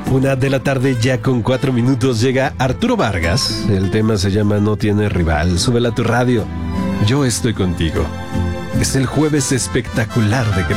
1:00 PM ya con 4 minutos llega Arturo Vargas. El tema se llama No tiene rival. Súbela a tu radio. Yo estoy contigo. Es el jueves espectacular de